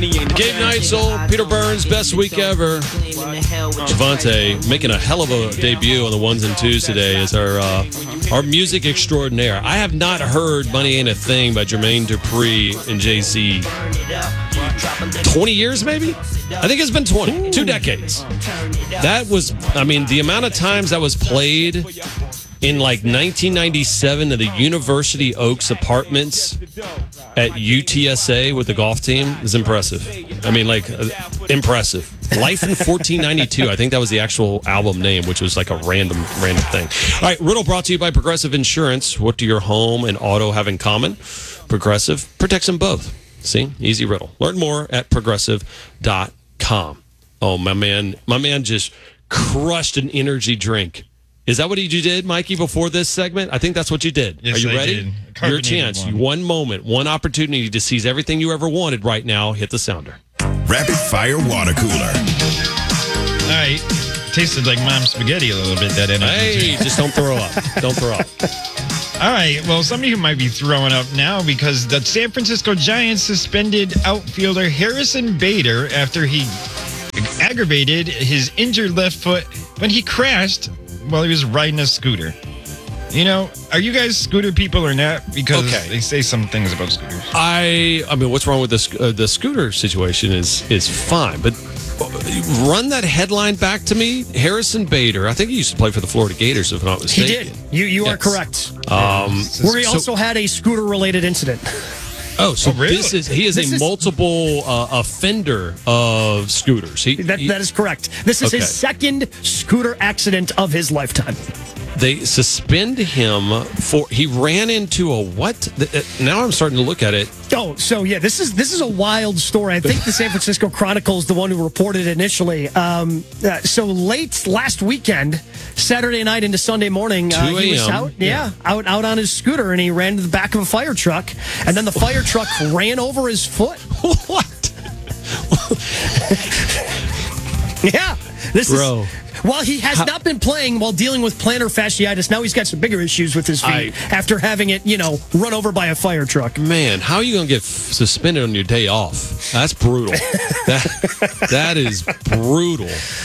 Gabe Neitzel, Peter Burns, best week ever. Javante making a hell of a debut on the ones and twos today as our music extraordinaire. I have not heard Money Ain't a Thing by Jermaine Dupri and Jay-Z. 20 years, maybe? I think it's been 20. Ooh. 2 decades. That was, the amount of times that was played in like 1997 at the University Oaks Apartments at UTSA with the golf team is impressive. Impressive. Life in 1492. I think that was the actual album name, which was like a random thing. All right, Riddle brought to you by Progressive Insurance. What do your home and auto have in common? Progressive protects them both. See? Easy riddle. Learn more at progressive.com. Oh, my man just crushed an energy drink. Is that what you did, Mikey, before this segment? I think that's what you did. Yes, Are you ready? Your chance. One moment, one opportunity to seize everything you ever wanted right now. Hit the sounder. Rapid Fire Water Cooler. All right. Tasted like mom's spaghetti a little bit, that energy. Hey, just don't throw up. Don't throw up. All right. Well, some of you might be throwing up now because the San Francisco Giants suspended outfielder Harrison Bader after he aggravated his injured left foot when he crashed while he was riding a scooter. You know, are you guys scooter people or not? Because they say some things about scooters. What's wrong with the scooter situation is fine, but run that headline back to me. Harrison Bader, I think he used to play for the Florida Gators, if I'm not mistaken. He did. You are correct. Where he also had a scooter-related incident. Oh, so really? he is a multiple offender of scooters. That is correct. This is his second scooter accident of his lifetime. They suspend him for he ran into a what? Now I'm starting to look at it. Oh, so yeah, this is a wild story. I think the San Francisco Chronicle is the one who reported it initially. So late last weekend, Saturday night into Sunday morning, 2 a.m. he was out on his scooter, and he ran to the back of a fire truck, and then the fire truck ran over his foot. What? Yeah, Bro. While he has not been playing while dealing with plantar fasciitis, now he's got some bigger issues with his feet after having it, run over by a fire truck. Man, how are you going to get suspended on your day off? That's brutal. that is brutal.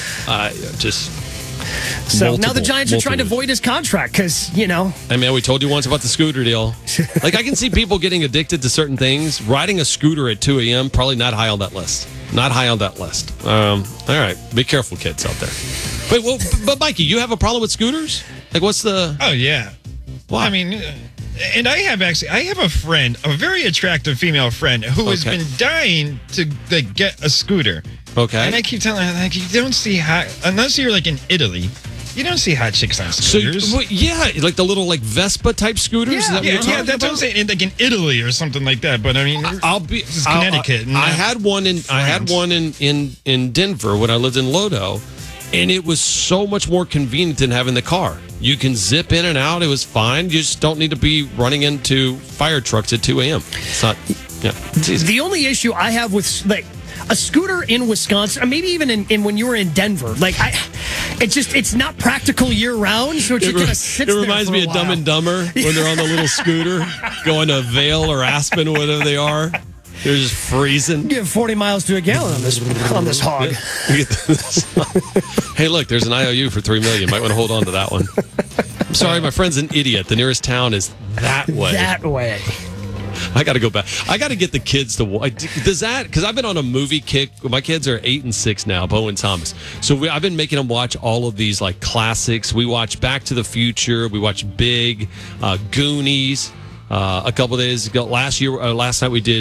So now the Giants are trying to void his contract because, we told you once about the scooter deal. I can see people getting addicted to certain things. Riding a scooter at 2 a.m., probably not high on that list. Not high on that list. All right. Be careful, kids out there. Wait, but Mikey, you have a problem with scooters? What's the... Oh, yeah. Why? And I have a friend, a very attractive female friend, who has been dying to get a scooter. Okay. And I keep telling her, you don't see hot, unless you're in Italy, you don't see hot chicks on scooters. So, like the little Vespa type scooters. Yeah, that's what I'm saying. In Italy or something like that. But this is Connecticut. I had one in Denver when I lived in Lodo, and it was so much more convenient than having the car. You can zip in and out. It was fine. You just don't need to be running into fire trucks at 2 a.m. It's not. Yeah. It's easy. The only issue I have with a scooter in Wisconsin, or maybe even in when you were in Denver, it's not practical year round. So it reminds me of Dumb and Dumber when they're on the little scooter going to Vail or Aspen, whatever they are. They're just freezing. You have 40 miles to a gallon on this hog. Hey, look, there's an IOU for $3 million. Might want to hold on to that one. I'm sorry, my friend's an idiot. The nearest town is that way. That way. I got to go back. I got to get the kids to watch. Does that? Because I've been on a movie kick. My kids are 8 and 6 now, Bo and Thomas. So I've been making them watch all of these classics. We watched Back to the Future. We watched Big, Goonies. A couple of days ago, last night we did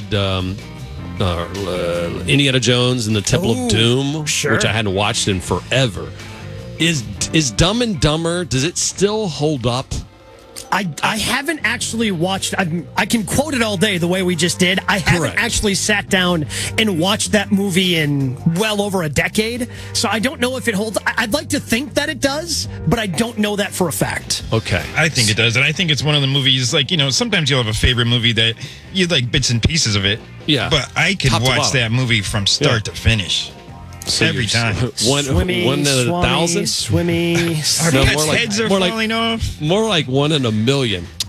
Indiana Jones and the Temple of Doom, which I hadn't watched in forever. Is Dumb and Dumber? Does it still hold up? I haven't actually watched. I can quote it all day the way we just did. I haven't actually sat down and watched that movie in well over a decade, so I don't know if it holds. I'd like to think that it does, but I don't know that for a fact. Okay. I think it does, and I think it's one of the movies, sometimes you'll have a favorite movie that you like bits and pieces of it. Yeah. But I could watch that movie from start to finish. So every time. One in 1,000? Swimmy. Our pets' heads are falling off. More like 1 in a million.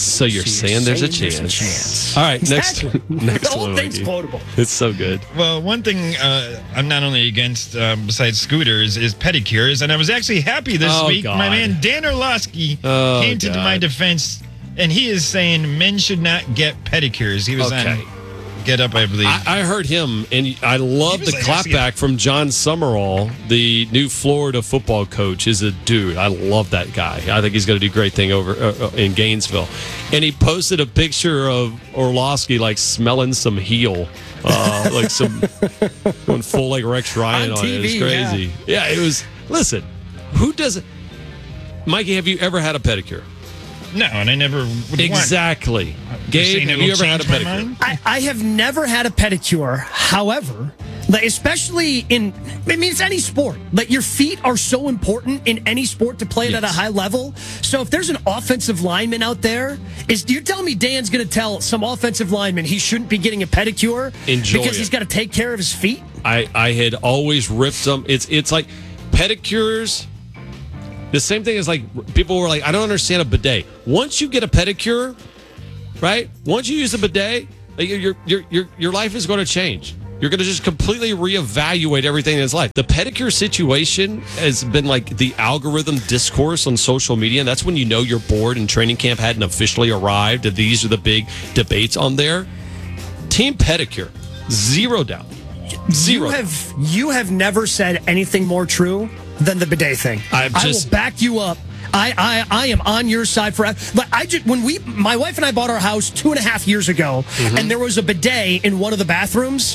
So you're saying there's a chance. All right, next The whole one. thing's Mikey. quotable. It's so good. Well, one thing I'm not only against, besides scooters, is pedicures. And I was actually happy this week. God. My man Dan Orlowski came to my defense, and he is saying men should not get pedicures. He was on Get Up, I believe. I heard him, and I love the clapback from John Summerall, the new Florida football coach. Is a dude. I love that guy. I think he's going to do a great thing over in Gainesville. And he posted a picture of Orlovsky like smelling some heel, like some going full like Rex Ryan on it. It was crazy. Yeah, it was. Listen, who doesn't? Mikey, have you ever had a pedicure? No, and I never would Exactly. Gabe, have you ever had a pedicure? I have never had a pedicure. However, like, especially it's any sport. Like, your feet are so important in any sport to play it at a high level. So if there's an offensive lineman out there, you're telling me Dan's going to tell some offensive lineman he shouldn't be getting a pedicure because he's got to take care of his feet? I had always ripped them. It's like pedicures. The same thing as like people were like, I don't understand a bidet. Once you get a pedicure, right? Once you use a bidet, your life is going to change. You're going to just completely reevaluate everything in his life. The pedicure situation has been like the algorithm discourse on social media. And that's when you know you're bored and training camp hadn't officially arrived. And these are the big debates on there. Team pedicure, 0 doubt. Zero. You have never said anything more true than the bidet thing. I will back you up. I am on your side forever. But my wife and I bought our house 2.5 years ago, and there was a bidet in one of the bathrooms.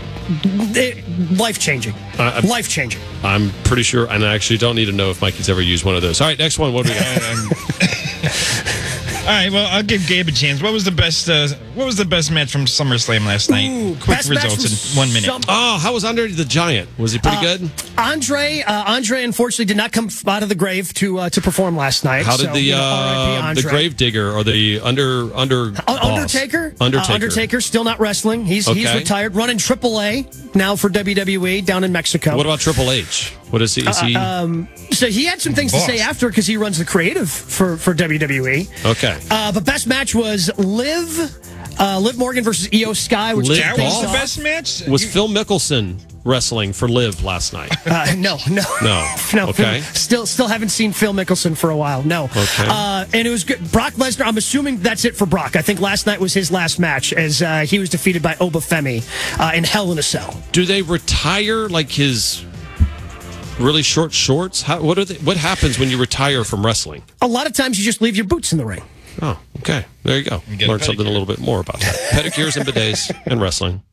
Life changing. Life changing. I'm pretty sure, and I actually don't need to know if Mikey's ever used one of those. All right, next one. What do we got? All right, well, I'll give Gabe a chance. What was the best match from SummerSlam last night? Quick results in 1 minute. How was Andre the Giant? Was he pretty good? Andre unfortunately did not come out of the grave to perform last night. How did the grave digger or the Undertaker still not wrestling. He's retired, running AAA now for WWE down in Mexico. What about Triple H? What is he? So he had some things to say after because he runs the creative for WWE. Okay. But best match was Liv Morgan versus Io Sky. Which that was the best match? Was Phil Mickelson wrestling for Liv last night? No. Okay. Still haven't seen Phil Mickelson for a while. No. Okay. And it was good. Brock Lesnar, I'm assuming that's it for Brock. I think last night was his last match as he was defeated by Obafemi in Hell in a Cell. Do they retire like his really short shorts? What happens when you retire from wrestling? A lot of times you just leave your boots in the ring. Oh, okay. There you go. Learn something a little bit more about that. Pedicures and bidets and wrestling.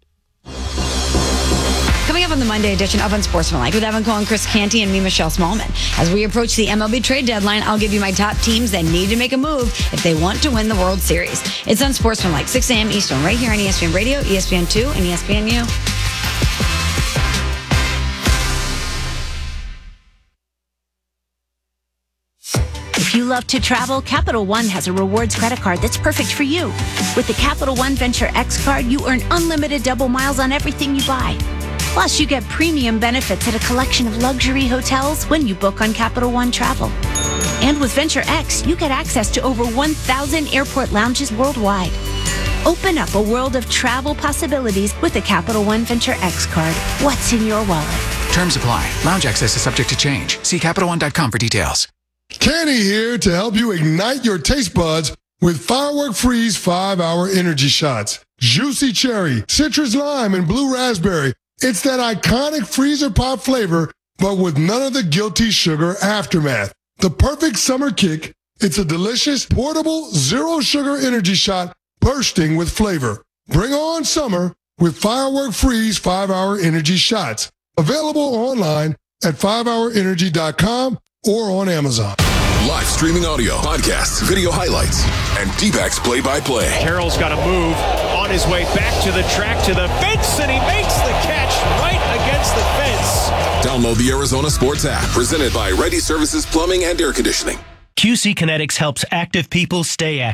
Coming up on the Monday edition of Unsportsmanlike with Evan Cohen, Chris Canty, and me, Michelle Smallman. As we approach the MLB trade deadline, I'll give you my top teams that need to make a move if they want to win the World Series. It's Unsportsmanlike, 6 a.m. Eastern, right here on ESPN Radio, ESPN2, and ESPNU. If you love to travel, Capital One has a rewards credit card that's perfect for you. With the Capital One Venture X card, you earn unlimited double miles on everything you buy. Plus, you get premium benefits at a collection of luxury hotels when you book on Capital One Travel. And with Venture X, you get access to over 1,000 airport lounges worldwide. Open up a world of travel possibilities with the Capital One Venture X card. What's in your wallet? Terms apply. Lounge access is subject to change. See CapitalOne.com for details. Kenny here to help you ignite your taste buds with Firework Freeze 5-Hour Energy Shots. Juicy cherry, citrus lime, and blue raspberry. It's that iconic freezer pop flavor, but with none of the guilty sugar aftermath. The perfect summer kick. It's a delicious, portable, zero sugar energy shot bursting with flavor. Bring on summer with Firework Freeze 5-Hour Energy Shots. Available online at 5hourenergy.com or on Amazon. Live streaming audio, podcasts, video highlights, and D-backs play-by-play. Carroll's got to move on his way back to the track, to the fence, and he makes the catch right against the fence. Download the Arizona Sports app, presented by Ready Services Plumbing and Air Conditioning. QC Kinetics helps active people stay active.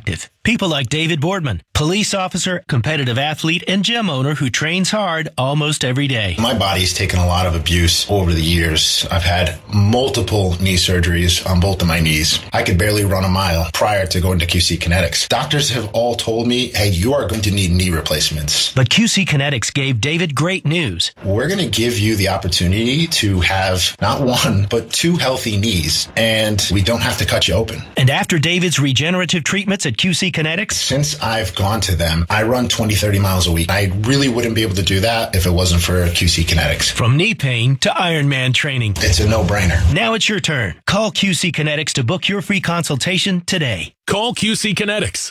People like David Boardman, police officer, competitive athlete, and gym owner who trains hard almost every day. My body's taken a lot of abuse over the years. I've had multiple knee surgeries on both of my knees. I could barely run a mile prior to going to QC Kinetics. Doctors have all told me, hey, you are going to need knee replacements. But QC Kinetics gave David great news. We're going to give you the opportunity to have not one, but 2 healthy knees, and we don't have to cut you open. And after David's regenerative treatments at QC Kinetics, since I've gone to them, I run 20, 30 miles a week. I really wouldn't be able to do that if it wasn't for QC Kinetics. From knee pain to Ironman training, it's a no-brainer. Now it's your turn. Call QC Kinetics to book your free consultation today. Call QC Kinetics,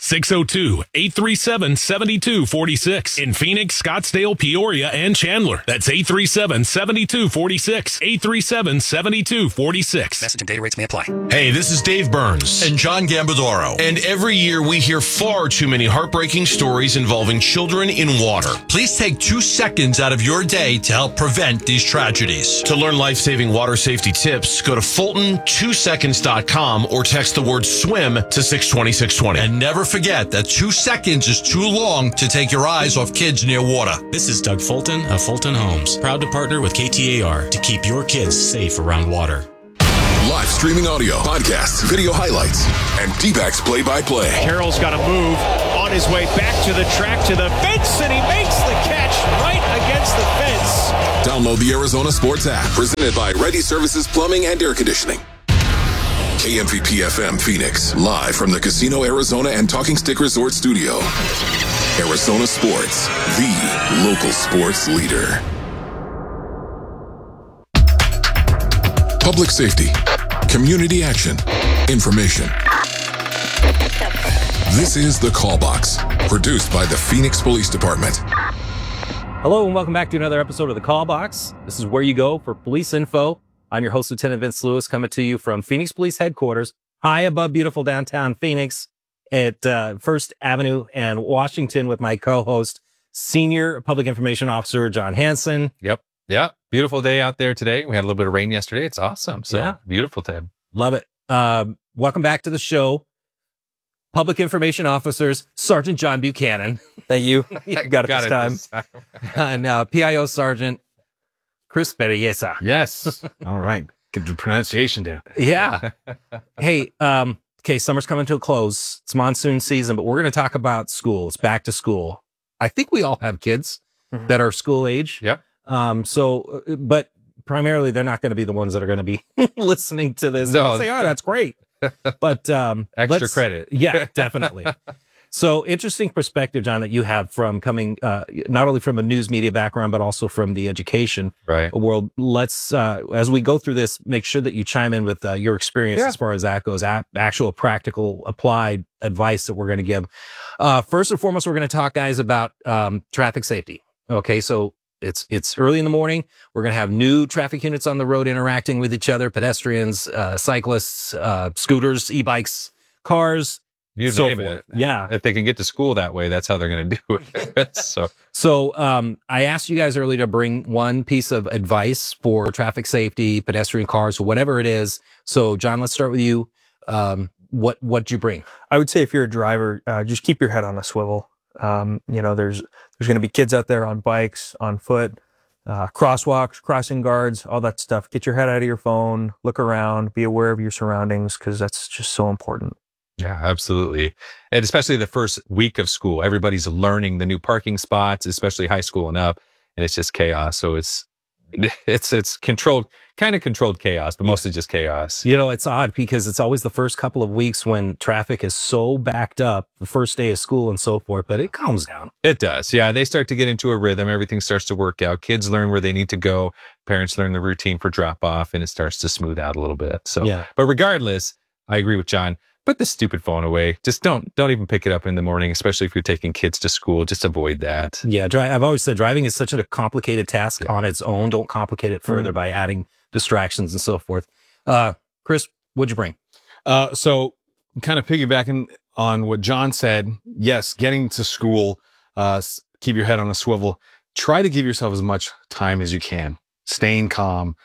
602-837-7246 in Phoenix, Scottsdale, Peoria, and Chandler. That's 837-7246, 837-7246. Message and data rates may apply. Hey, this is Dave Burns and John Gambadoro. And every year we hear far too many heartbreaking stories involving children in water. Please take 2 seconds out of your day to help prevent these tragedies. To learn life-saving water safety tips, go to Fulton2seconds.com or text the word SWIM to 620-620. And never forget that 2 seconds is too long to take your eyes off kids near water. This is Doug Fulton of Fulton Homes, proud to partner with KTAR to keep your kids safe around water. Live streaming audio, podcasts, video highlights, and D-backs play-by-play. Carroll's got to move on his way back to the track to the fence, and he makes the catch right against the fence. Download the Arizona Sports app, presented by Ready Services Plumbing and Air Conditioning. KMVP FM Phoenix, live from the Casino Arizona and Talking Stick Resort Studio. Arizona Sports, the local sports leader. Public safety, community action, information. This is The Call Box, produced by the Phoenix Police Department. Hello and welcome back to another episode of The Call Box. This is where you go for police info. I'm your host, Lieutenant Vince Lewis, coming to you from Phoenix Police Headquarters, high above beautiful downtown Phoenix at First Avenue and Washington with my co-host, Senior Public Information Officer John Hansen. Yep. Yeah. Beautiful day out there today. We had a little bit of rain yesterday. It's awesome. So yeah. Beautiful day. Love it. Welcome back to the show. Public Information Officers, Sergeant John Buchanan. Thank you. You got it this time. And PIO Sergeant Chris Berriesa. Yes. All right. Get the pronunciation down. Yeah. Hey, okay, summer's coming to a close. It's monsoon season, but we're going to talk about school. It's back to school. I think we all have kids that are school age. Yep. But primarily they're not going to be the ones that are going to be listening to this. No. Say, oh, that's great. But extra credit. Yeah, definitely. So interesting perspective, John, that you have from coming not only from a news media background, but also from the education world. Let's, as we go through this, make sure that you chime in with your experience as far as that goes, actual practical applied advice that we're going to give. First and foremost, we're going to talk, guys, about traffic safety. Okay, so it's early in the morning. We're going to have new traffic units on the road interacting with each other, pedestrians, cyclists, scooters, e-bikes, cars. You name it. Yeah. If they can get to school that way, that's how they're going to do it. So I asked you guys earlier to bring one piece of advice for traffic safety, pedestrian cars, whatever it is. So John, let's start with you. What'd you bring? I would say if you're a driver, just keep your head on a swivel. There's going to be kids out there on bikes, on foot, crosswalks, crossing guards, all that stuff. Get your head out of your phone, look around, be aware of your surroundings, because that's just so important. Yeah, absolutely. And especially the first week of school, everybody's learning the new parking spots, especially high school and up, and it's just chaos. So it's controlled, kind of controlled chaos, but mostly just chaos. You know, it's odd because it's always the first couple of weeks when traffic is so backed up, the first day of school and so forth, but it calms down. It does. Yeah. They start to get into a rhythm. Everything starts to work out. Kids learn where they need to go. Parents learn the routine for drop off, and it starts to smooth out a little bit. So, yeah. But regardless, I agree with John. Put the stupid phone away. Just don't even pick it up in the morning, especially if you're taking kids to school. Just avoid that. Yeah, I've always said driving is such a complicated task on its own. Don't complicate it further by adding distractions and so forth. Chris, what'd you bring? So kind of piggybacking on what John said, yes, getting to school, keep your head on a swivel. Try to give yourself as much time as you can. Staying calm.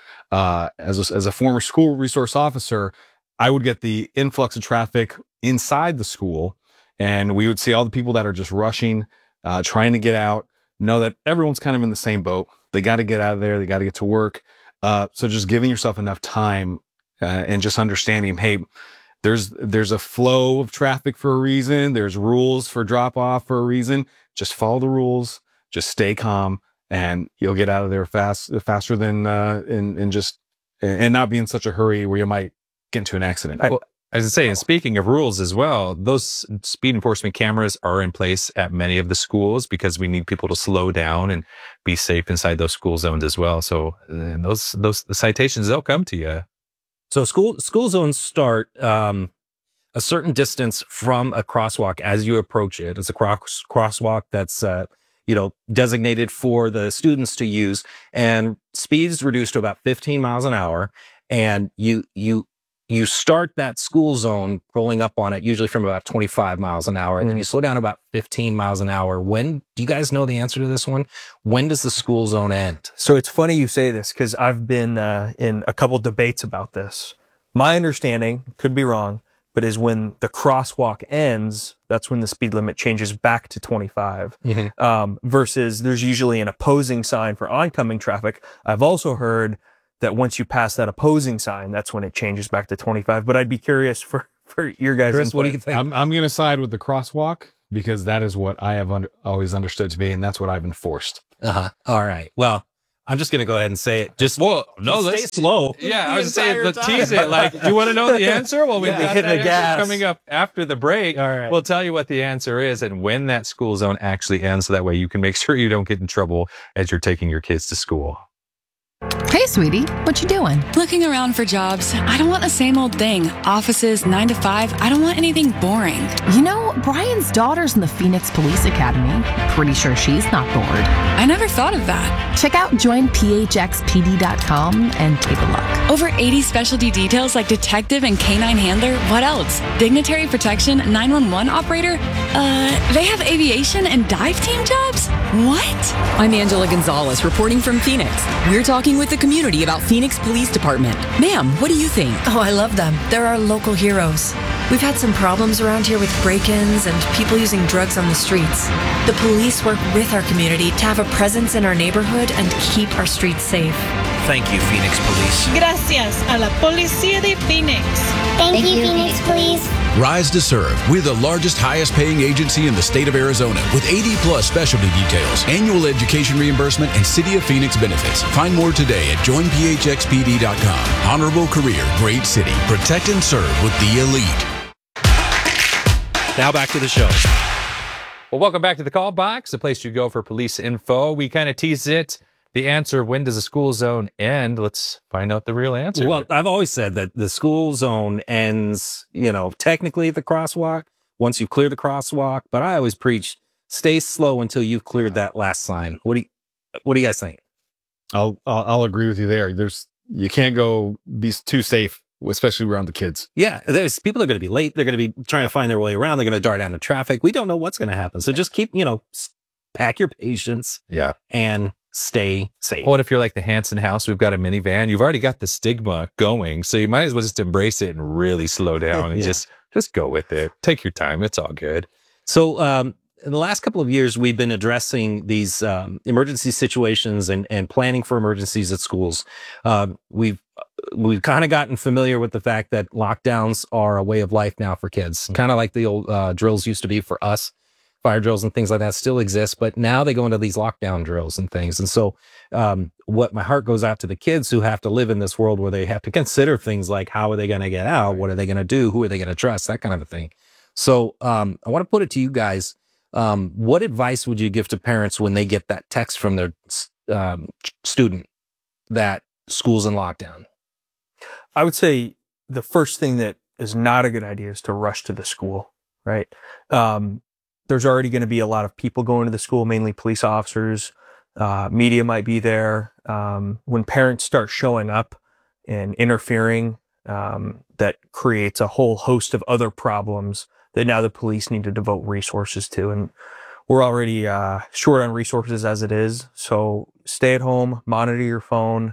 As a former school resource officer, I would get the influx of traffic inside the school and we would see all the people that are just rushing, trying to get out, know that everyone's kind of in the same boat. They got to get out of there. They got to get to work. So just giving yourself enough time and just understanding, hey, there's a flow of traffic for a reason. There's rules for drop off for a reason. Just follow the rules. Just stay calm, and you'll get out of there faster than and not be in such a hurry where you might get into an accident. Well, as I say, and speaking of rules as well, those speed enforcement cameras are in place at many of the schools because we need people to slow down and be safe inside those school zones as well. So those the citations, they'll come to you. So school zones start a certain distance from a crosswalk as you approach it. It's a crosswalk that's designated for the students to use, and speeds reduced to about 15 miles an hour. And you start that school zone rolling up on it usually from about 25 miles an hour, and then you slow down about 15 miles an hour. When do you guys know the answer to this one? When does the school zone end? So it's funny you say this because I've been in a couple debates about this. My understanding, could be wrong, but is when the crosswalk ends, that's when the speed limit changes back to 25. Versus there's usually an opposing sign for oncoming traffic. I've also heard that once you pass that opposing sign, that's when it changes back to 25. But I'd be curious for your guys' Chris, input. what do you think? I'm going to side with the crosswalk because that is what I have always understood to be, and that's what I've enforced. All right. Well, I'm just going to go ahead and say it. Just stay slow. Yeah, I was saying, let's tease it. Like, do you want to know the answer? Well, we've got hit the that gas coming up after the break. All right. We'll tell you what the answer is and when that school zone actually ends, so that way you can make sure you don't get in trouble as you're taking your kids to school. Hey, sweetie, what you doing? Looking around for jobs. I don't want the same old thing. Offices, 9 to 5. I don't want anything boring. You know, Brian's daughter's in the Phoenix Police Academy. Pretty sure she's not bored. I never thought of that. Check out joinphxpd.com and take a look. Over 80 specialty details like detective and canine handler. What else? Dignitary protection, 911 operator. They have aviation and dive team jobs? What? I'm Angela Gonzalez, reporting from Phoenix. We're talking with the community about Phoenix Police Department. Ma'am, what do you think? Oh, I love them. They're our local heroes. We've had some problems around here with break-ins and people using drugs on the streets. The police work with our community to have a presence in our neighborhood and keep our streets safe. Thank you, Phoenix Police. Gracias a la Policía de Phoenix. Thank you, Phoenix Police. Rise to Serve. We're the largest, highest paying agency in the state of Arizona with 80 plus specialty details, annual education reimbursement, and City of Phoenix benefits. Find more today at joinphxpd.com. Honorable career, great city. Protect and serve with the elite. Now back to the show. Well, welcome back to the Call Box, the place you go for police info. We kind of tease it. The answer, when does a school zone end? Let's find out the real answer. Well, I've always said that the school zone ends, technically at the crosswalk, once you clear the crosswalk, but I always preach, stay slow until you've cleared that last sign. What do you guys think? I'll agree with you there. You can't be too safe, especially around the kids. Yeah, there's people are going to be late. They're going to be trying to find their way around. They're going to dart out into traffic. We don't know what's going to happen. So just keep, pack your patience. Yeah. And stay safe. Well, if you're like the Hanson House, we've got a minivan. You've already got the stigma going, so you might as well just embrace it and really slow down and just go with it. Take your time. It's all good. So in the last couple of years, we've been addressing these emergency situations and planning for emergencies at schools. We've kind of gotten familiar with the fact that lockdowns are a way of life now for kids, kind of like the old drills used to be for us. Fire drills and things like that still exist, but now they go into these lockdown drills and things. And so what my heart goes out to the kids who have to live in this world where they have to consider things like, how are they going to get out? What are they going to do? Who are they going to trust? That kind of a thing. So I want to put it to you guys. What advice would you give to parents when they get that text from their student that school's in lockdown? I would say the first thing that is not a good idea is to rush to the school, right? There's already going to be a lot of people going to the school, mainly police officers. Media might be there. When parents start showing up and interfering, that creates a whole host of other problems that now the police need to devote resources to. And we're already short on resources as it is. So stay at home, monitor your phone,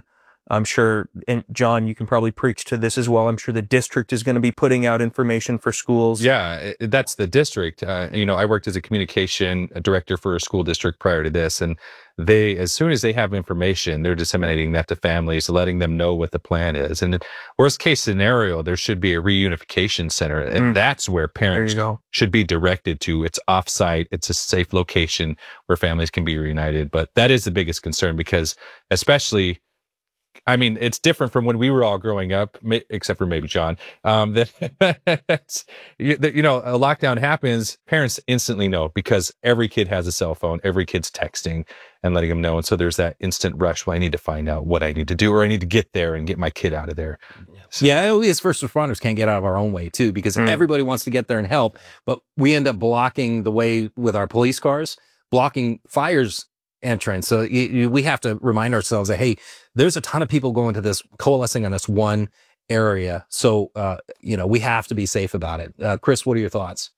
I'm sure, and John, you can probably preach to this as well. I'm sure the district is going to be putting out information for schools. Yeah, that's the district. I worked as a communication director for a school district prior to this, and they, as soon as they have information, they're disseminating that to families, letting them know what the plan is. And worst case scenario, there should be a reunification center, and that's where parents should be directed to. It's offsite, it's a safe location where families can be reunited. But that is the biggest concern, because especially, I mean, it's different from when we were all growing up, except for maybe John. A lockdown happens, parents instantly know, because every kid has a cell phone, every kid's texting and letting them know. And so there's that instant rush. Well, I need to find out what I need to do, or I need to get there and get my kid out of there. So. Yeah, we as first responders can't get out of our own way too, because everybody wants to get there and help, but we end up blocking the way with our police cars, blocking fires entrance. So we have to remind ourselves that, hey, there's a ton of people going to this, coalescing on this one area. So, we have to be safe about it. Chris, what are your thoughts?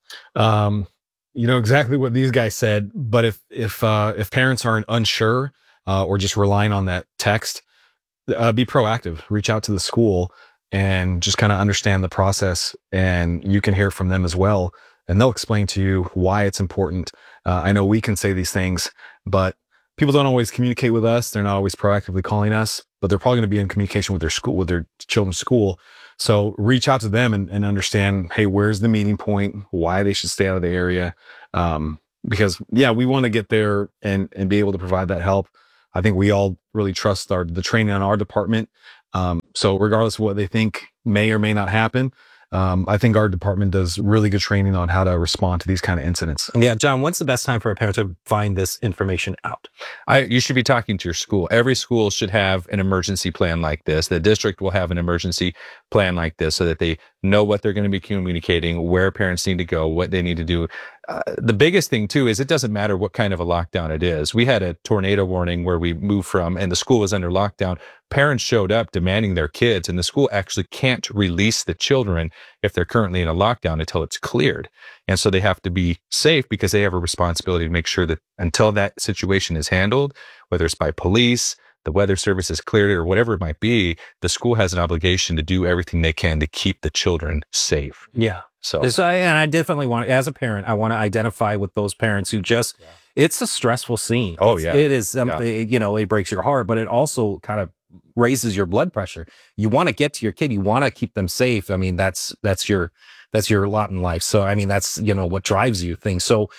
Exactly what these guys said, but if parents aren't unsure, or just relying on that text, be proactive, reach out to the school and just kind of understand the process, and you can hear from them as well. And they'll explain to you why it's important. I know we can say these things, but people don't always communicate with us. They're not always proactively calling us, but they're probably going to be in communication with their school, with their children's school. So reach out to them and understand, hey, where's the meeting point? Why they should stay out of the area? Because we want to get there and be able to provide that help. I think we all really trust the training on our department. So regardless of what they think may or may not happen, I think our department does really good training on how to respond to these kind of incidents. Yeah, John, when's the best time for a parent to find this information out? You should be talking to your school. Every school should have an emergency plan like this. The district will have an emergency plan like this, so that they know what they're going to be communicating, where parents need to go, what they need to do. The biggest thing too is it doesn't matter what kind of a lockdown it is. We had a tornado warning where we moved from, and the school was under lockdown. Parents showed up demanding their kids, and the school actually can't release the children if they're currently in a lockdown until it's cleared. And so they have to be safe, because they have a responsibility to make sure that until that situation is handled, whether it's by police, the weather service is cleared, or whatever it might be, the school has an obligation to do everything they can to keep the children safe. Yeah. So, and I definitely want, as a parent, I want to identify with those parents who just, it's a stressful scene. Oh, yeah. It is something, it breaks your heart, but it also kind of raises your blood pressure. You want to get to your kid. You want to keep them safe. I mean, that's your lot in life. So, I mean, that's, what drives you things. So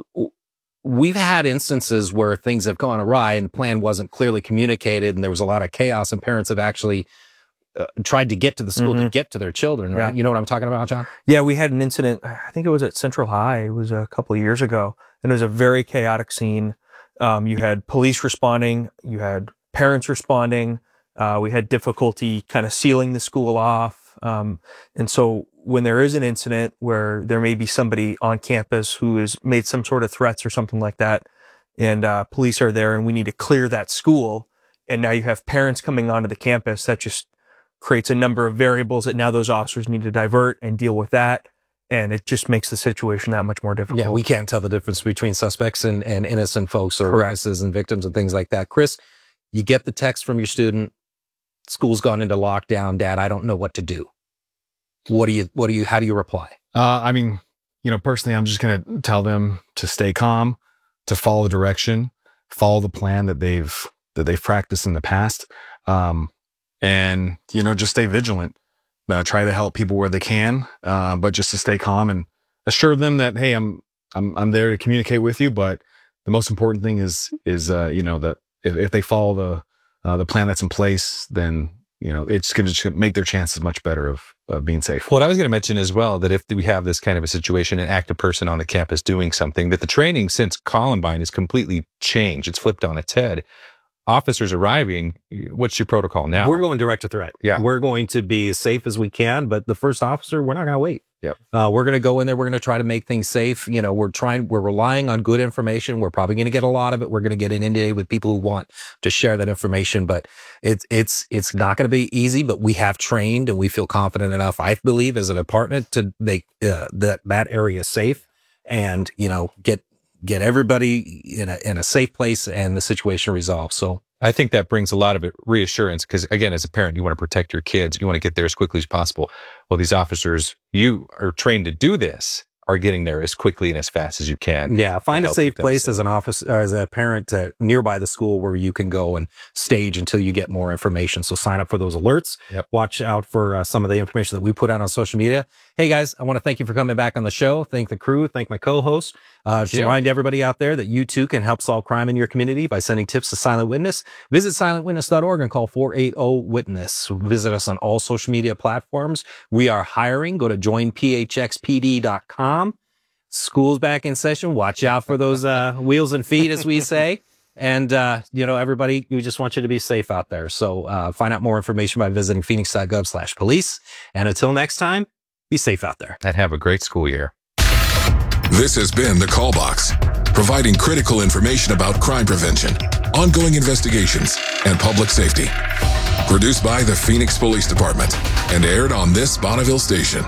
we've had instances where things have gone awry and the plan wasn't clearly communicated, and there was a lot of chaos, and parents have actually tried to get to the school to get to their children, right? Yeah. You know what I'm talking about, John? Yeah, we had an incident, I think it was at Central High. It was a couple of years ago, and it was a very chaotic scene. You had police responding, you had parents responding. We had difficulty kind of sealing the school off. And so when there is an incident where there may be somebody on campus who has made some sort of threats or something like that, and police are there and we need to clear that school, and now you have parents coming onto the campus, that just creates a number of variables that now those officers need to divert and deal with that. And it just makes the situation that much more difficult. Yeah, we can't tell the difference between suspects and innocent folks, or witnesses and victims and things like that. Chris, you get the text from your student, school's gone into lockdown, Dad, I don't know what to do. How do you reply? Personally, I'm just going to tell them to stay calm, to follow direction, follow the plan that they've practiced in the past. And just stay vigilant, try to help people where they can, but just to stay calm and assure them that, hey, I'm there to communicate with you. But the most important thing is that if they follow the plan that's in place, then it's going to make their chances much better of being safe. What I was going to mention as well, that if we have this kind of a situation, an active person on the campus doing something, that the training since Columbine is completely changed. It's flipped on its head. Officers arriving, what's your protocol now? We're going direct to threat. Yeah. We're going to be as safe as we can, but the first officer, we're not going to wait. Yep. We're going to go in there. We're going to try to make things safe. We're relying on good information. We're probably going to get a lot of it. We're going to get inundated with people who want to share that information, but it's not going to be easy, but we have trained and we feel confident enough, I believe, as a department to make that area safe and, get everybody in a safe place and the situation resolved. So I think that brings a lot of reassurance because, again, as a parent, you want to protect your kids. You want to get there as quickly as possible. Well, these officers, you are trained to do this, are getting there as quickly and as fast as you can. Yeah, find a safe place as an office, as a parent nearby the school where you can go and stage until you get more information. So sign up for those alerts. Yep. Watch out for some of the information that we put out on social media. Hey guys, I want to thank you for coming back on the show. Thank the crew. Thank my co-host. Just remind everybody out there that you too can help solve crime in your community by sending tips to Silent Witness. Visit silentwitness.org and call 480-WITNESS. Visit us on all social media platforms. We are hiring. Go to joinphxpd.com. School's back in session. Watch out for those wheels and feet, as we say. And, everybody, we just want you to be safe out there. So find out more information by visiting phoenix.gov/police. And until next time, be safe out there. And have a great school year. This has been The Call Box, providing critical information about crime prevention, ongoing investigations, and public safety. Produced by the Phoenix Police Department and aired on this Bonneville station.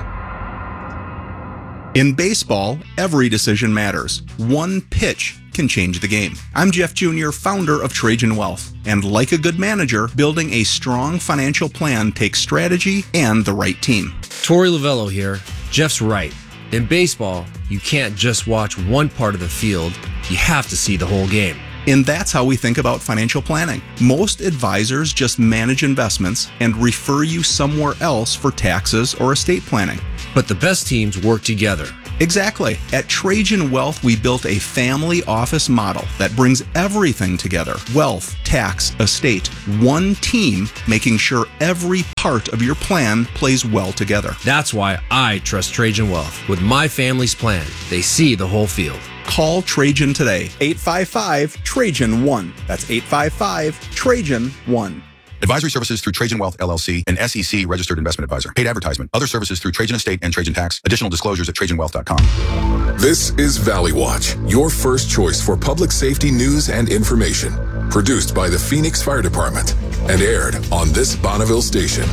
In baseball, every decision matters. One pitch can change the game. I'm Jeff Jr., founder of Trajan Wealth. And like a good manager, building a strong financial plan takes strategy and the right team. Torey Lavello here. Jeff's right. In baseball, you can't just watch one part of the field. You have to see the whole game. And that's how we think about financial planning. Most advisors just manage investments and refer you somewhere else for taxes or estate planning. But the best teams work together. Exactly. At Trajan Wealth, we built a family office model that brings everything together. Wealth, tax, estate. One team making sure every part of your plan plays well together. That's why I trust Trajan Wealth. With my family's plan, they see the whole field. Call Trajan today. 855-TRAJAN-1. That's 855-TRAJAN-1. Advisory services through Trajan Wealth, LLC, an SEC registered investment advisor. Paid advertisement. Other services through Trajan Estate and Trajan Tax. Additional disclosures at TrajanWealth.com. This is Valley Watch, your first choice for public safety news and information. Produced by the Phoenix Fire Department and aired on this Bonneville station.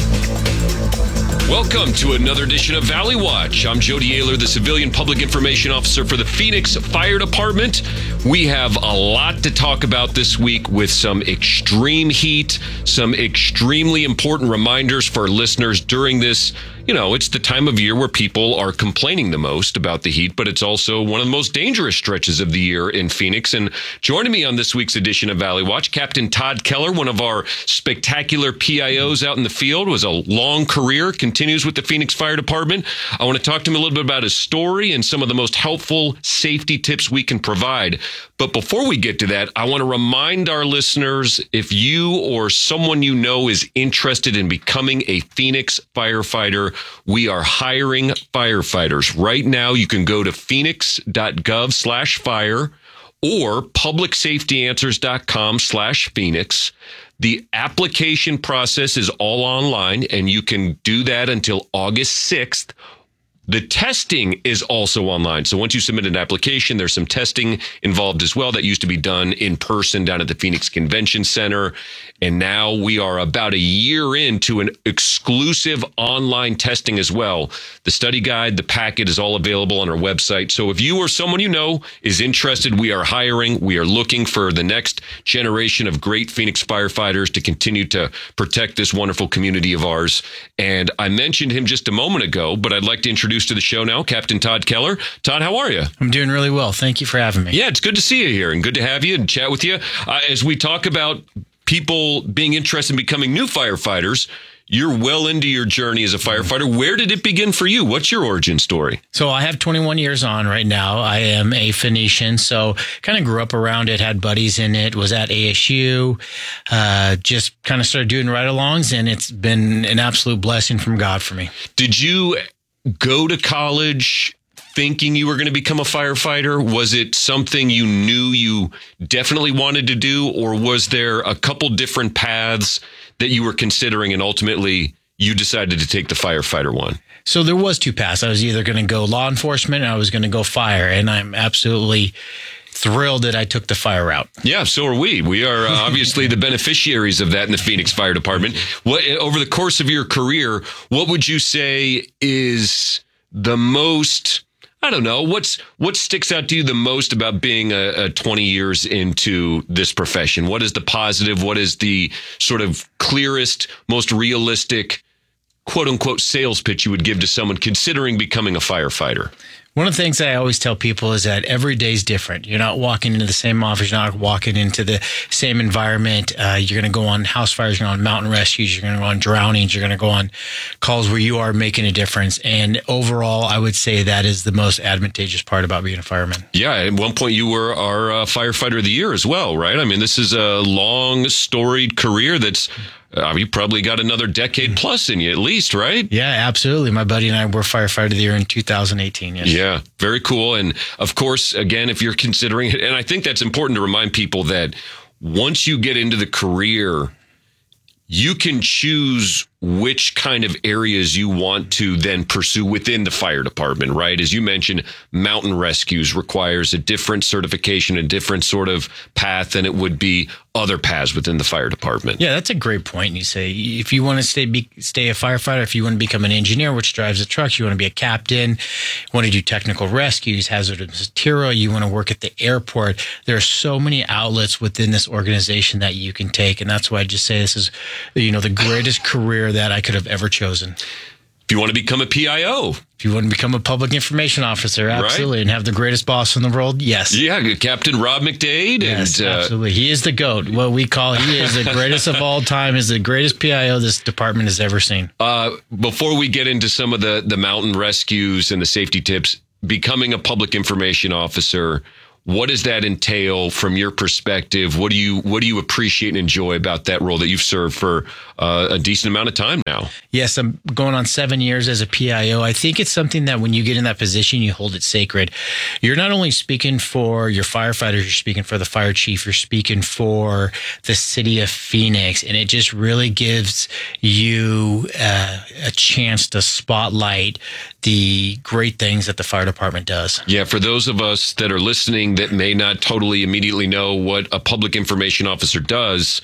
Welcome to another edition of Valley Watch. I'm Jody Ayler, the Civilian Public Information Officer for the Phoenix Fire Department. We have a lot to talk about this week with some extreme heat, some extremely important reminders for listeners during this. It's the time of year where people are complaining the most about the heat, but it's also one of the most dangerous stretches of the year in Phoenix. And joining me on this week's edition of Valley Watch, Captain Todd Keller, one of our spectacular PIOs out in the field, was a long career, continues with the Phoenix Fire Department. I want to talk to him a little bit about his story and some of the most helpful safety tips we can provide. But before we get to that, I want to remind our listeners, if you or someone you know is interested in becoming a Phoenix firefighter, we are hiring firefighters. Right now, you can go to phoenix.gov/fire or publicsafetyanswers.com/Phoenix. The application process is all online, and you can do that until August 6th. The testing is also online. So once you submit an application, there's some testing involved as well that used to be done in person down at the Phoenix Convention Center. And now we are about a year into an exclusive online testing as well. The study guide, the packet is all available on our website. So if you or someone you know is interested, we are hiring. We are looking for the next generation of great Phoenix firefighters to continue to protect this wonderful community of ours. And I mentioned him just a moment ago, but I'd like to introduce to the show now, Captain Todd Keller. Todd, how are you? I'm doing really well. Thank you for having me. Yeah, it's good to see you here and good to have you and chat with you. As we talk about people being interested in becoming new firefighters, you're well into your journey as a firefighter. Where did it begin for you? What's your origin story? So I have 21 years on right now. I am a Phoenician, so kind of grew up around it, had buddies in it, was at ASU, just kind of started doing ride-alongs, and it's been an absolute blessing from God for me. Did you go to college thinking you were going to become a firefighter? Was it something you knew you definitely wanted to do, or was there a couple different paths that you were considering and ultimately you decided to take the firefighter one? So there was two paths. I was either going to go law enforcement and I was going to go fire, and I'm absolutely thrilled that I took the fire route. Yeah, so are we. We are obviously the beneficiaries of that in the Phoenix Fire Department. What, over the course of your career, what would you say is the most, I don't know. What sticks out to you the most about being a 20 years into this profession? What is the positive? What is the sort of clearest, most realistic, quote unquote, sales pitch you would give to someone considering becoming a firefighter? One of the things I always tell people is that every day is different. You're not walking into the same office. You're not walking into the same environment. You're going to go on house fires. You're going to go on mountain rescues. You're going to go on drownings. You're going to go on calls where you are making a difference. And overall, I would say that is the most advantageous part about being a fireman. Yeah. At one point, you were our firefighter of the year as well, right? I mean, this is a long, storied career that's you probably got another decade plus in you at least, right? Yeah, absolutely. My buddy and I were firefighter of the year in 2018. Yes. Yeah, very cool. And of course, again, if you're considering it, and I think that's important to remind people that once you get into the career, you can choose which kind of areas you want to then pursue within the fire department, right? As you mentioned, mountain rescues requires a different certification, a different sort of path than it would be other paths within the fire department. Yeah, that's a great point. And you say, if you want to stay a firefighter, if you want to become an engineer, which drives a truck, you want to be a captain, you want to do technical rescues, hazardous material, you want to work at the airport. There are so many outlets within this organization that you can take. And that's why I just say this is, the greatest career that I could have ever chosen. If you want to become a PIO. If you want to become a public information officer, absolutely. Right? And have the greatest boss in the world, yes. Yeah, Captain Rob McDade. Yes, absolutely. He is the GOAT. What we call, he is the greatest of all time, is the greatest PIO this department has ever seen. Before we get into some of the mountain rescues and the safety tips, becoming a public information officer, what does that entail from your perspective? What do you appreciate and enjoy about that role that you've served for a decent amount of time now? Yes, I'm going on 7 years as a PIO. I think it's something that when you get in that position, you hold it sacred. You're not only speaking for your firefighters, you're speaking for the fire chief, you're speaking for the city of Phoenix, and it just really gives you a chance to spotlight the great things that the fire department does. Yeah, for those of us that are listening that may not totally immediately know what a public information officer does,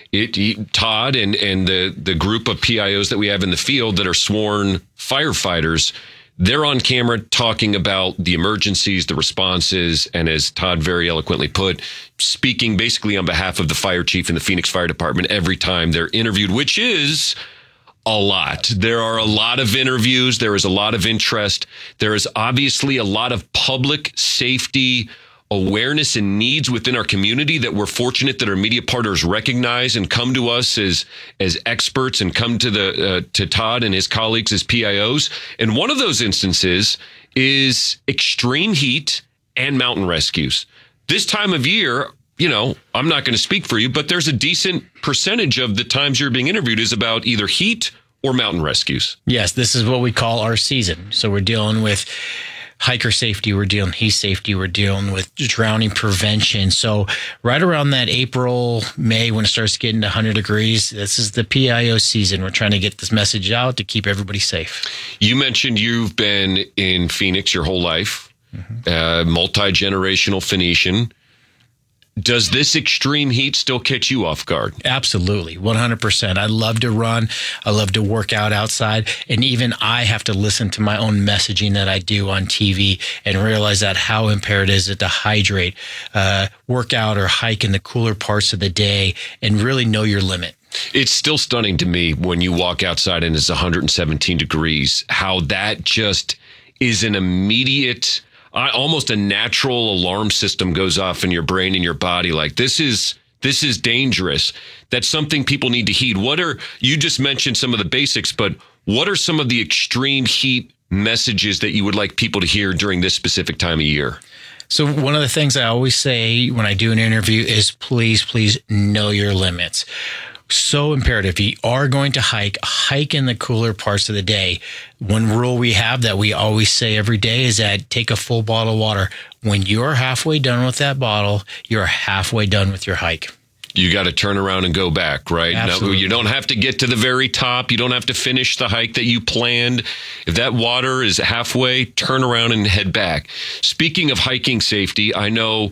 Todd and the group of PIOs that we have in the field that are sworn firefighters, they're on camera talking about the emergencies, the responses, and as Todd very eloquently put, speaking basically on behalf of the fire chief and the Phoenix Fire Department every time they're interviewed, which is a lot. There are a lot of interviews. There is a lot of interest. There is obviously a lot of public safety awareness and needs within our community that we're fortunate that our media partners recognize and come to us as experts and come to to Todd and his colleagues as PIOs. And one of those instances is extreme heat and mountain rescues. This time of year, I'm not going to speak for you, but there's a decent percentage of the times you're being interviewed is about either heat or mountain rescues. Yes, this is what we call our season. So we're dealing with hiker safety, we're dealing with heat safety, we're dealing with drowning prevention. So right around that April, May, when it starts getting to 100 degrees, this is the PIO season. We're trying to get this message out to keep everybody safe. You mentioned you've been in Phoenix your whole life, multi-generational Phoenician. Does this extreme heat still catch you off guard? Absolutely, 100%. I love to run. I love to work out outside. And even I have to listen to my own messaging that I do on TV and realize that how imperative is it to hydrate, work out or hike in the cooler parts of the day and really know your limit. It's still stunning to me when you walk outside and it's 117 degrees, how that just is an immediate, almost a natural alarm system goes off in your brain and your body. Like this is dangerous. That's something people need to heed. You just mentioned some of the basics, but what are some of the extreme heat messages that you would like people to hear during this specific time of year? So one of the things I always say when I do an interview is please know your limits. So imperative. If you are going to hike in the cooler parts of the day. One rule we have that we always say every day is that take a full bottle of water. When you're halfway done with that bottle, you're halfway done with your hike. You got to turn around and go back, right? Absolutely. Now, you don't have to get to the very top. You don't have to finish the hike that you planned. If that water is halfway, turn around and head back. Speaking of hiking safety, I know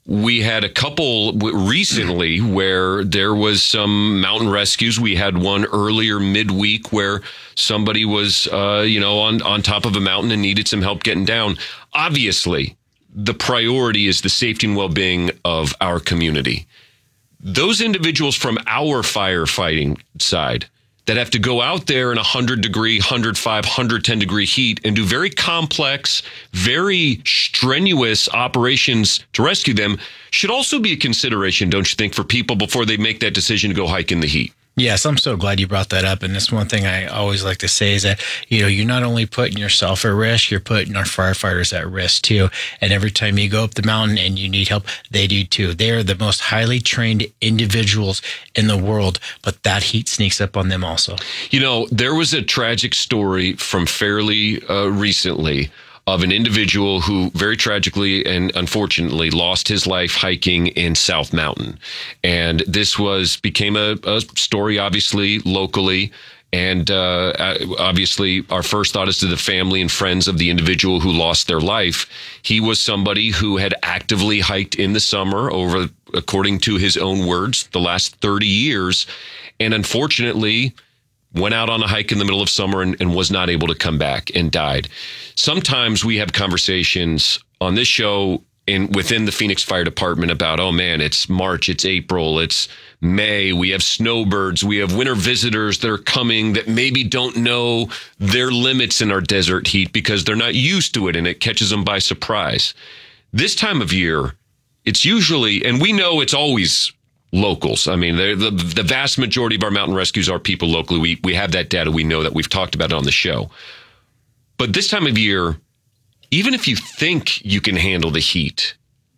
We had a couple recently where there was some mountain rescues. We had one earlier midweek where somebody was, on top of a mountain and needed some help getting down. Obviously, the priority is the safety and well-being of our community. Those individuals from our firefighting side that have to go out there in 100-degree, 105, 110-degree heat and do very complex, very strenuous operations to rescue them should also be a consideration, don't you think, for people before they make that decision to go hike in the heat? Yes, I'm so glad you brought that up. And that's one thing I always like to say is that, you're not only putting yourself at risk, you're putting our firefighters at risk too. And every time you go up the mountain and you need help, they do too. They are the most highly trained individuals in the world, but that heat sneaks up on them also. There was a tragic story from fairly recently of an individual who very tragically and unfortunately lost his life hiking in South Mountain. And this became a story, obviously, locally. And obviously, our first thought is to the family and friends of the individual who lost their life. He was somebody who had actively hiked in the summer over, according to his own words, the last 30 years. And unfortunately, went out on a hike in the middle of summer and was not able to come back and died. Sometimes we have conversations on this show within the Phoenix Fire Department about, oh man, it's March, it's April, it's May, we have snowbirds, we have winter visitors that are coming that maybe don't know their limits in our desert heat because they're not used to it and it catches them by surprise. This time of year, it's usually, and we know it's always locals. I mean, the vast majority of our mountain rescues are people locally. We have that data. We know that. We've talked about it on the show. But this time of year, even if you think you can handle the heat,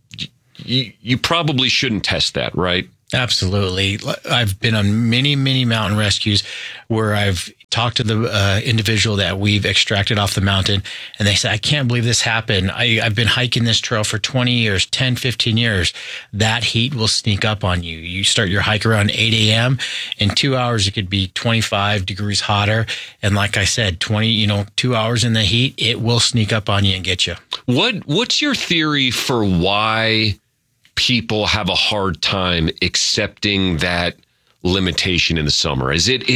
you probably shouldn't test that, right? Absolutely. I've been on many, many mountain rescues where I've talked to the individual that we've extracted off the mountain, and they say, I can't believe this happened. I've been hiking this trail for 20 years, 10, 15 years. That heat will sneak up on you. You start your hike around 8 a.m. In 2 hours, it could be 25 degrees hotter. And like I said, 2 hours in the heat, it will sneak up on you and get you. What's your theory for why people have a hard time accepting that limitation in the summer? Is it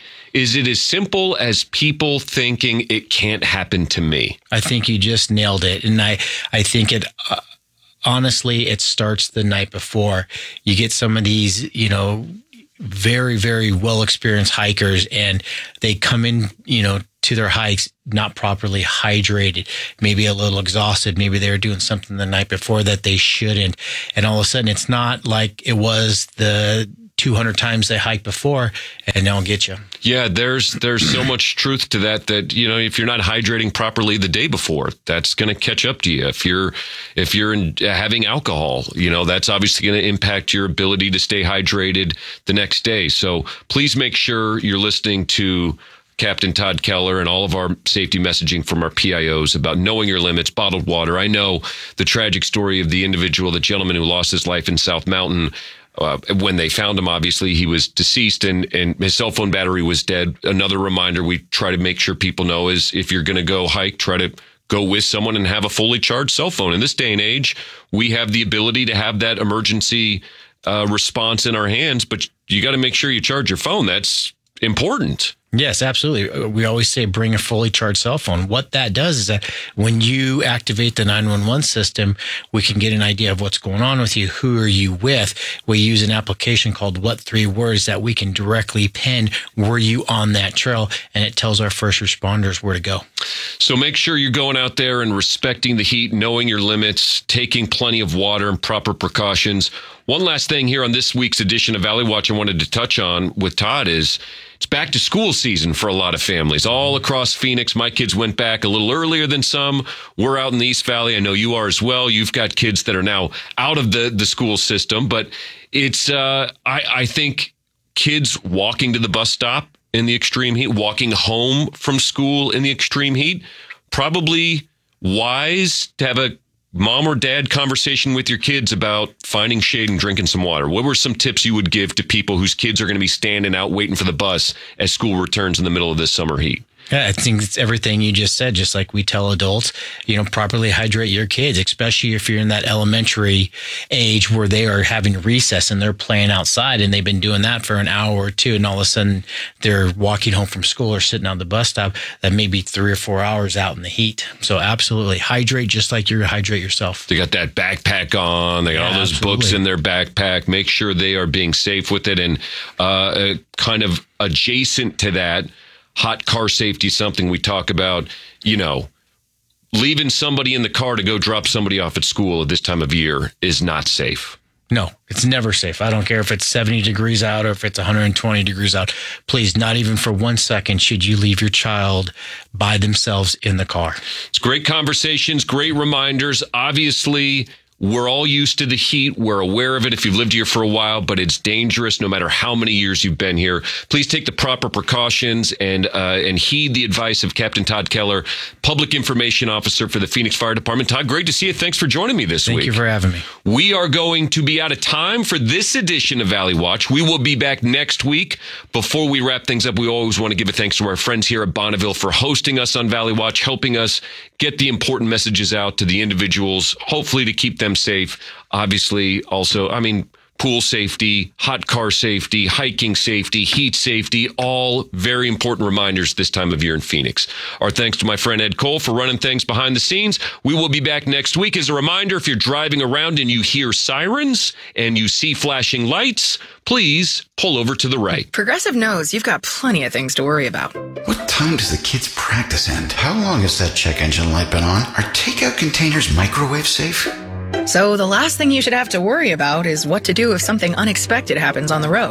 as simple as people thinking it can't happen to me? I think you just nailed it. And I think it, honestly, it starts the night before. You get some of these, very, very well-experienced hikers, and they come in, to their hikes not properly hydrated, maybe a little exhausted. Maybe they were doing something the night before that they shouldn't. And all of a sudden, it's not like it was the 200 times they hiked before, and they'll get you. Yeah, there's so much truth to that if you're not hydrating properly the day before, that's going to catch up to you. If you're having alcohol, that's obviously going to impact your ability to stay hydrated the next day. So please make sure you're listening to Captain Todd Keller and all of our safety messaging from our PIOs about knowing your limits, bottled water. I know the tragic story of the gentleman who lost his life in South Mountain. When they found him, obviously, he was deceased and his cell phone battery was dead. Another reminder we try to make sure people know is if you're going to go hike, try to go with someone and have a fully charged cell phone. In this day and age, we have the ability to have that emergency response in our hands, but you got to make sure you charge your phone. That's important. Yes, absolutely. We always say bring a fully charged cell phone. What that does is that when you activate the 911 system, we can get an idea of what's going on with you. Who are you with? We use an application called What 3 Words that we can directly pin, were you on that trail? And it tells our first responders where to go. So make sure you're going out there and respecting the heat, knowing your limits, taking plenty of water and proper precautions. One last thing here on this week's edition of Valley Watch I wanted to touch on with Todd is it's back to school season for a lot of families all across Phoenix. My kids went back a little earlier than some. We're out in the East Valley. I know you are as well. You've got kids that are now out of the school system, but it's, I think kids walking to the bus stop in the extreme heat, walking home from school in the extreme heat, probably wise to have a mom or dad conversation with your kids about finding shade and drinking some water. What were some tips you would give to people whose kids are going to be standing out waiting for the bus as school returns in the middle of this summer heat? Yeah, I think it's everything you just said, just like we tell adults, properly hydrate your kids, especially if you're in that elementary age where they are having recess and they're playing outside and they've been doing that for an hour or two. And all of a sudden they're walking home from school or sitting on the bus stop that may be 3 or 4 hours out in the heat. So absolutely hydrate just like you hydrate yourself. They got that backpack on. They got all those books in their backpack. Make sure they are being safe with it. And kind of adjacent to that, hot car safety is something we talk about, leaving somebody in the car to go drop somebody off at school at this time of year is not safe. No, it's never safe. I don't care if it's 70 degrees out or if it's 120 degrees out. Please, not even for 1 second should you leave your child by themselves in the car. It's great conversations, great reminders. Obviously, we're all used to the heat. We're aware of it if you've lived here for a while, but it's dangerous no matter how many years you've been here. Please take the proper precautions and heed the advice of Captain Todd Keller, Public Information Officer for the Phoenix Fire Department. Todd, great to see you. Thanks for joining me this week. Thank you for having me. We are going to be out of time for this edition of Valley Watch. We will be back next week. Before we wrap things up, we always want to give a thanks to our friends here at Bonneville for hosting us on Valley Watch, helping us get the important messages out to the individuals, hopefully to keep them safe. Obviously, also, pool safety, hot car safety, hiking safety, heat safety, all very important reminders this time of year in Phoenix. Our thanks to my friend Ed Cole for running things behind the scenes. We will be back next week. As a reminder, if you're driving around and you hear sirens and you see flashing lights, please pull over to the right. Progressive knows you've got plenty of things to worry about. What time does the kids' practice end? How long has that check engine light been on? Are takeout containers microwave safe? So the last thing you should have to worry about is what to do if something unexpected happens on the road.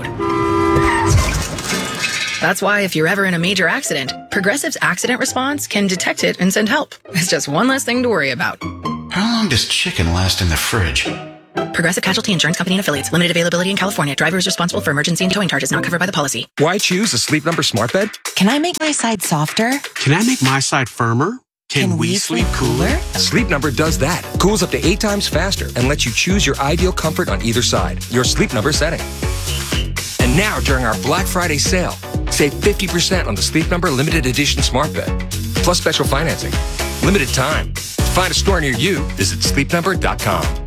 That's why if you're ever in a major accident, Progressive's accident response can detect it and send help. It's just one less thing to worry about. How long does chicken last in the fridge? Progressive Casualty Insurance Company and Affiliates. Limited availability in California. Driver is responsible for emergency and towing charges not covered by the policy. Why choose a Sleep Number smart bed? Can I make my side softer? Can I make my side firmer? Can we sleep cooler? Sleep Number does that. Cools up to 8 times faster and lets you choose your ideal comfort on either side. Your Sleep Number setting. And now, during our Black Friday sale, save 50% on the Sleep Number limited edition smart bed. Plus special financing. Limited time. To find a store near you, visit sleepnumber.com.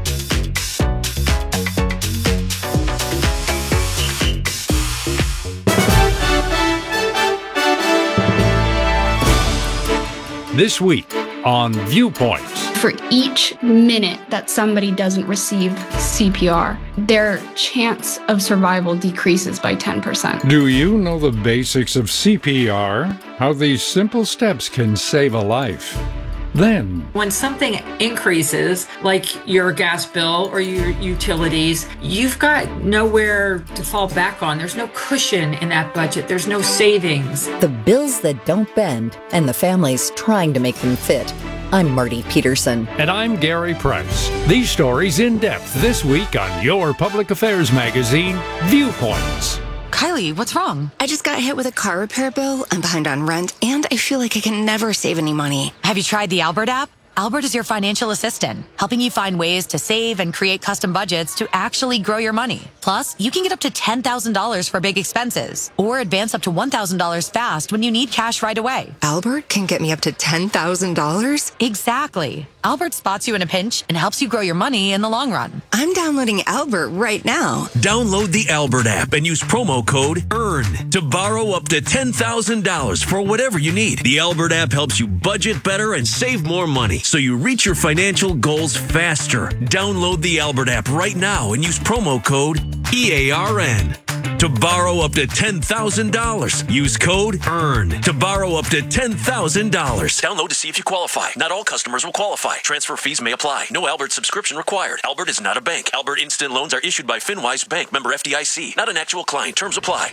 This week on Viewpoints. For each minute that somebody doesn't receive CPR, their chance of survival decreases by 10%. Do you know the basics of CPR? How these simple steps can save a life? Then, when something increases, like your gas bill or your utilities, you've got nowhere to fall back on. There's no cushion in that budget. There's no savings. The bills that don't bend and the families trying to make them fit. I'm Marty Peterson. And I'm Gary Price. These stories in depth this week on your public affairs magazine, Viewpoints. Kylie, what's wrong? I just got hit with a car repair bill. I'm behind on rent, and I feel like I can never save any money. Have you tried the Albert app? Albert is your financial assistant, helping you find ways to save and create custom budgets to actually grow your money. Plus, you can get up to $10,000 for big expenses, or advance up to $1,000 fast when you need cash right away. Albert can get me up to $10,000? Exactly. Albert spots you in a pinch and helps you grow your money in the long run. I'm downloading Albert right now. Download the Albert app and use promo code EARN to borrow up to $10,000 for whatever you need. The Albert app helps you budget better and save more money, so you reach your financial goals faster. Download the Albert app right now and use promo code EARN to borrow up to $10,000. Use code EARN to borrow up to $10,000. Download to see if you qualify. Not all customers will qualify. Transfer fees may apply. No Albert subscription required. Albert is not a bank. Albert Instant Loans are issued by FinWise Bank, member FDIC. Not an actual client. Terms apply.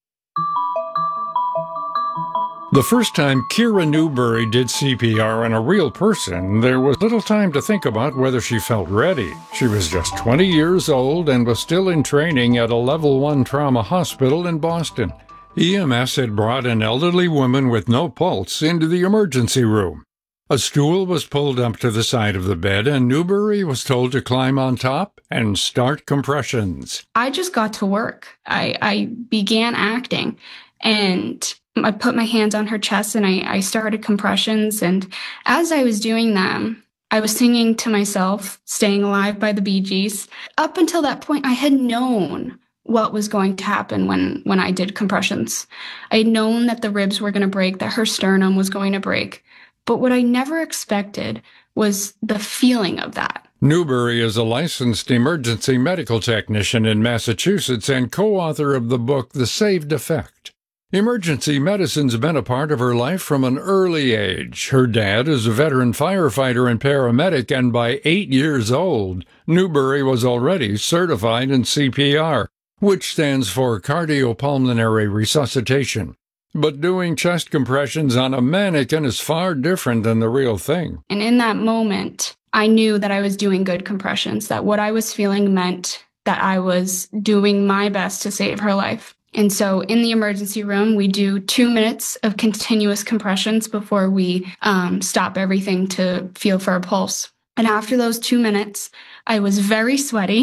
The first time Kira Newberry did CPR on a real person, there was little time to think about whether she felt ready. She was just 20 years old and was still in training at a Level 1 trauma hospital in Boston. EMS had brought an elderly woman with no pulse into the emergency room. A stool was pulled up to the side of the bed, and Newberry was told to climb on top and start compressions. I just got to work. I began acting, and I put my hands on her chest and I started compressions. And as I was doing them, I was singing to myself, Staying Alive by the Bee Gees. Up until that point, I had known what was going to happen when I did compressions. I had known that the ribs were going to break, that her sternum was going to break. But what I never expected was the feeling of that. Newberry is a licensed emergency medical technician in Massachusetts and co-author of the book The Saved Effect. Emergency medicine's been a part of her life from an early age. Her dad is a veteran firefighter and paramedic, and by 8 years old, Newberry was already certified in CPR, which stands for cardiopulmonary resuscitation. But doing chest compressions on a mannequin is far different than the real thing. And in that moment, I knew that I was doing good compressions, that what I was feeling meant that I was doing my best to save her life. And so in the emergency room, we do 2 minutes of continuous compressions before we stop everything to feel for a pulse. And after those 2 minutes, I was very sweaty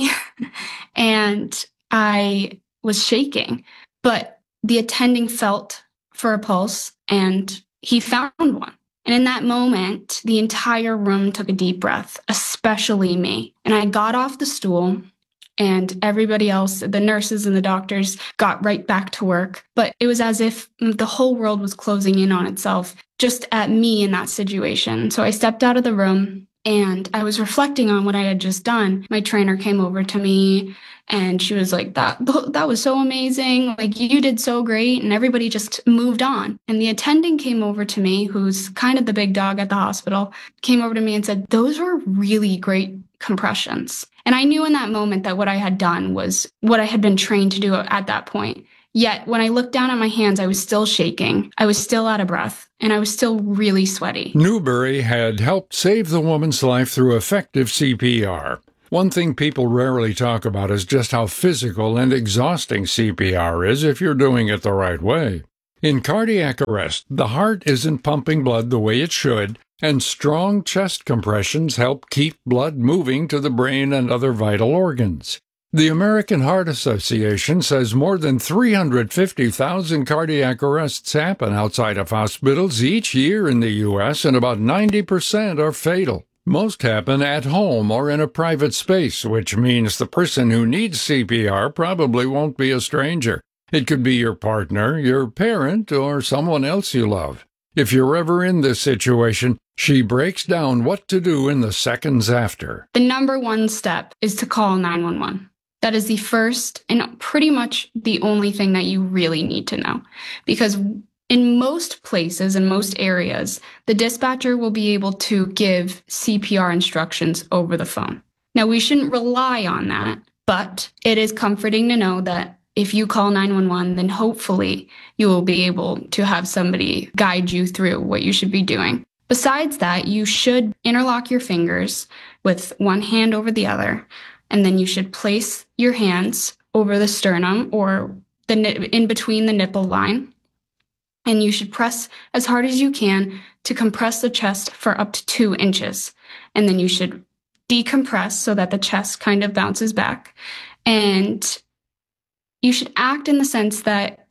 and I was shaking. But the attending felt for a pulse and he found one. And in that moment, the entire room took a deep breath, especially me. And I got off the stool. And everybody else, the nurses and the doctors, got right back to work. But it was as if the whole world was closing in on itself, just at me in that situation. So I stepped out of the room and I was reflecting on what I had just done. My trainer came over to me and she was like, that was so amazing. Like, you did so great. And everybody just moved on. And the attending came over to me, who's kind of the big dog at the hospital, came over to me and said, those were really great compressions. And I knew in that moment that what I had done was what I had been trained to do at that point. Yet when I looked down at my hands, I was still shaking. I was still out of breath, and I was still really sweaty. Newberry had helped save the woman's life through effective CPR. One thing people rarely talk about is just how physical and exhausting CPR is if you're doing it the right way. In cardiac arrest, the heart isn't pumping blood the way it should, and strong chest compressions help keep blood moving to the brain and other vital organs. The American Heart Association says more than 350,000 cardiac arrests happen outside of hospitals each year in the U.S., and about 90% are fatal. Most happen at home or in a private space, which means the person who needs CPR probably won't be a stranger. It could be your partner, your parent, or someone else you love. If you're ever in this situation, she breaks down what to do in the seconds after. The number one step is to call 911. That is the first and pretty much the only thing that you really need to know. Because in most places, in most areas, the dispatcher will be able to give CPR instructions over the phone. Now, we shouldn't rely on that, but it is comforting to know that if you call 911, then hopefully you will be able to have somebody guide you through what you should be doing. Besides that, you should interlock your fingers with one hand over the other, and then you should place your hands over the sternum or in between the nipple line, and you should press as hard as you can to compress the chest for up to 2 inches. And then you should decompress so that the chest kind of bounces back. And you should act in the sense that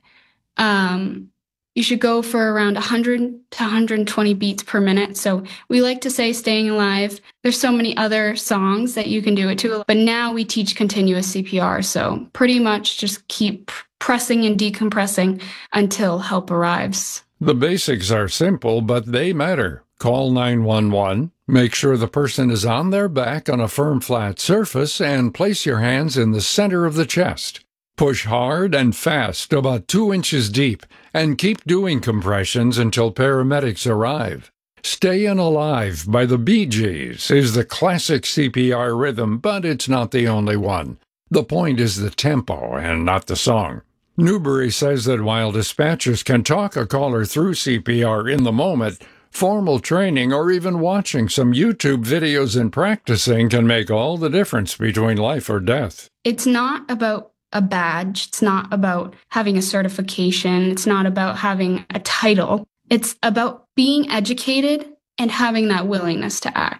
you should go for around 100 to 120 beats per minute. So we like to say Staying Alive. There's so many other songs that you can do it to, but now we teach continuous CPR. So pretty much just keep pressing and decompressing until help arrives. The basics are simple, but they matter. Call 911, make sure the person is on their back on a firm, flat surface, and place your hands in the center of the chest. Push hard and fast, about 2 inches deep, and keep doing compressions until paramedics arrive. Stayin' Alive by the Bee Gees is the classic CPR rhythm, but it's not the only one. The point is the tempo and not the song. Newberry says that while dispatchers can talk a caller through CPR in the moment, formal training or even watching some YouTube videos and practicing can make all the difference between life or death. It's not about a badge. It's not about having a certification. It's not about having a title. It's about being educated and having that willingness to act.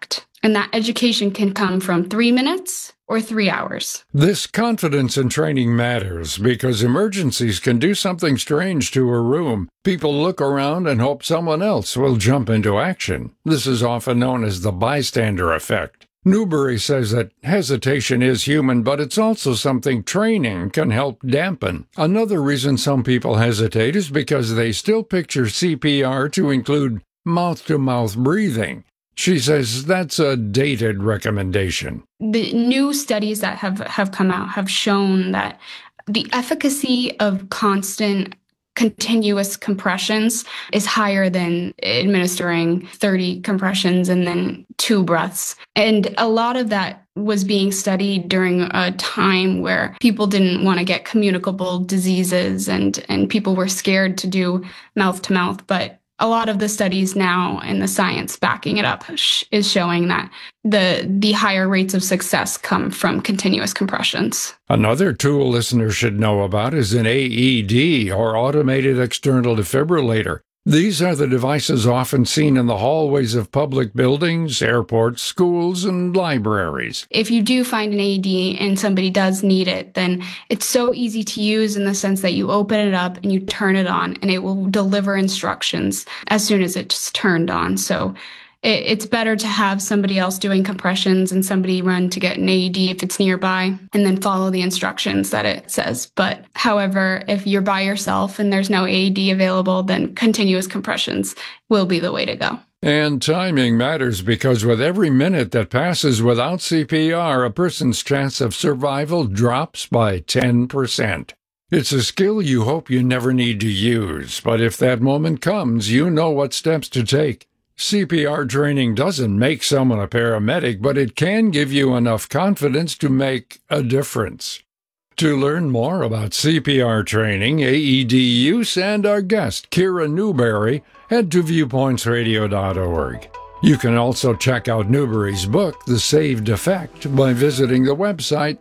And that education can come from 3 minutes or 3 hours. This confidence in training matters because emergencies can do something strange to a room. People look around and hope someone else will jump into action. This is often known as the bystander effect. Newberry says that hesitation is human, but it's also something training can help dampen. Another reason some people hesitate is because they still picture CPR to include mouth-to-mouth breathing. She says that's a dated recommendation. The new studies that have come out have shown that the efficacy of constant continuous compressions is higher than administering 30 compressions and then 2 breaths. And a lot of that was being studied during a time where people didn't want to get communicable diseases and people were scared to do mouth to mouth. But a lot of the studies now and the science backing it up is showing that the higher rates of success come from continuous compressions. Another tool listeners should know about is an AED, or automated external defibrillator. These are the devices often seen in the hallways of public buildings, airports, schools, and libraries. If you do find an AED and somebody does need it, then it's so easy to use in the sense that you open it up and you turn it on, and it will deliver instructions as soon as it's turned on. So it's better to have somebody else doing compressions and somebody run to get an AED if it's nearby and then follow the instructions that it says. But however, if you're by yourself and there's no AED available, then continuous compressions will be the way to go. And timing matters because with every minute that passes without CPR, a person's chance of survival drops by 10%. It's a skill you hope you never need to use, but if that moment comes, you know what steps to take. CPR training doesn't make someone a paramedic, but it can give you enough confidence to make a difference. To learn more about CPR training, AED use, and our guest, Kira Newberry, head to viewpointsradio.org. You can also check out Newberry's book, The Saved Effect, by visiting the website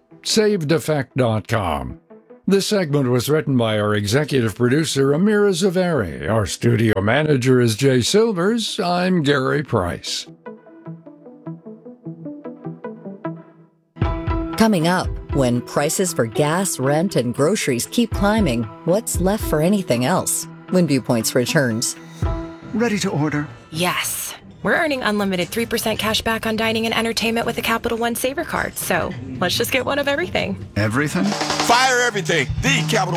savedeffect.com. This segment was written by our executive producer, Amira Zaveri. Our studio manager is Jay Silvers. I'm Gary Price. Coming up, when prices for gas, rent, and groceries keep climbing, what's left for anything else? When Viewpoints returns. Ready to order? Yes. We're earning unlimited 3% cash back on dining and entertainment with the Capital One Saver Card, so let's just get one of everything. Everything? Fire everything! The Capital